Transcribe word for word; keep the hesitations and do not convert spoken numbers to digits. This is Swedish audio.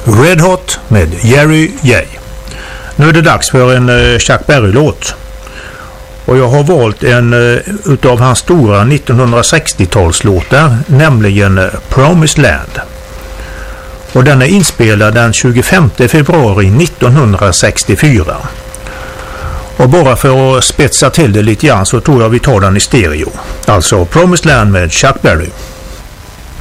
Red Hot med Jerry J. Nu är det dags för en uh, Chuck Berry-låt. Och jag har valt en uh, utav hans stora nittonhundrasextiotalslåtar, nämligen uh, Promised Land. Och den är inspelad den tjugofemte februari nittonhundrasextiofyra. Och bara för att spetsa till det lite grann så tror jag vi tar den i stereo. Alltså Promised Land med Chuck Berry.